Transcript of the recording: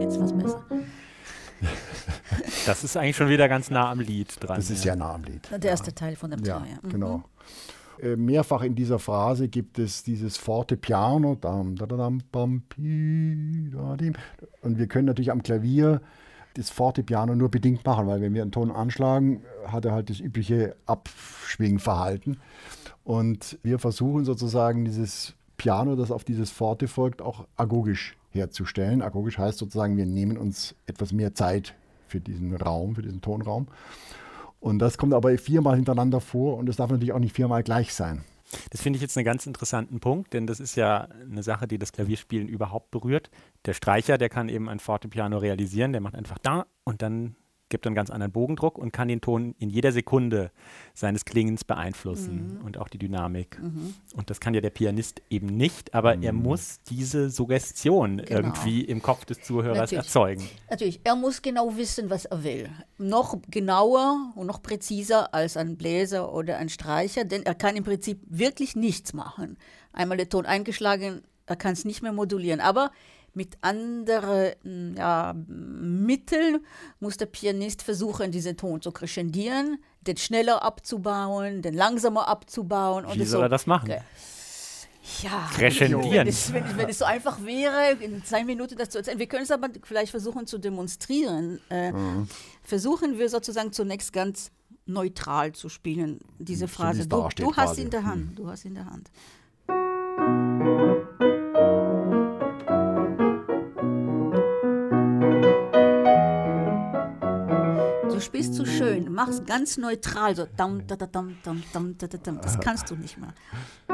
jetzt was besser. Das ist eigentlich schon wieder ganz nah am Lied dran. Das ist sehr nah am Lied. Der erste Teil von dem Ja, Teil. genau. Mehrfach in dieser Phrase gibt es dieses forte Piano. Und wir können natürlich am Klavier das forte Piano nur bedingt machen, weil wenn wir einen Ton anschlagen, hat er halt das übliche Abschwingverhalten. Und wir versuchen sozusagen dieses Piano, das auf dieses Forte folgt, auch agogisch herzustellen. Agogisch heißt sozusagen, wir nehmen uns etwas mehr Zeit für diesen Raum, für diesen Tonraum. Und das kommt aber 4-mal hintereinander vor und es darf natürlich auch nicht 4-mal gleich sein. Das finde ich jetzt einen ganz interessanten Punkt, denn das ist ja eine Sache, die das Klavierspielen überhaupt berührt. Der Streicher, der kann eben ein Fortepiano realisieren, der macht einfach da und dann gibt einen ganz anderen Bogendruck und kann den Ton in jeder Sekunde seines Klingens beeinflussen und auch die Dynamik. Und das kann ja der Pianist eben nicht, aber er muss diese Suggestion irgendwie im Kopf des Zuhörers erzeugen. Natürlich, er muss genau wissen, was er will. Noch genauer und noch präziser als ein Bläser oder ein Streicher, denn er kann im Prinzip wirklich nichts machen. Einmal der Ton eingeschlagen, er kann es nicht mehr modulieren, aber mit anderen Mitteln muss der Pianist versuchen, diesen Ton zu crescendieren, den schneller abzubauen, den langsamer abzubauen. Wie soll er das machen? Ja, crescendieren. Wenn es so einfach wäre, in 2 Minuten das zu erzählen. Wir können es aber vielleicht versuchen zu demonstrieren. Versuchen wir sozusagen zunächst ganz neutral zu spielen, diese Phrase. Du hast sie in der Hand. Du hast sie in der Hand. Du spielst so schön, mach's ganz neutral, so dam, da, da, dam, dam, dam, da, da, dam. Das kannst du nicht mehr.